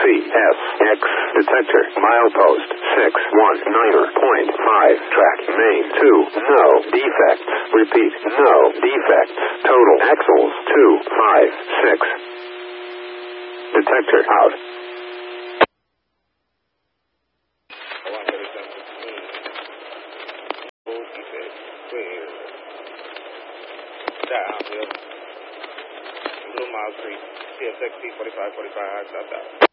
CSX detector, milepost 619.5, track main 2, no defects. Repeat, no defects. Total axles 256. Detector out. Downhill. Blue Mile Creek, CSX 4545, south.